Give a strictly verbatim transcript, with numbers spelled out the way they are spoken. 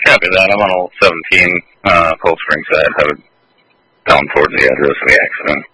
Copy that. I'm on old seventeen, uh, Cold Spring side, headed down towards the address of the accident.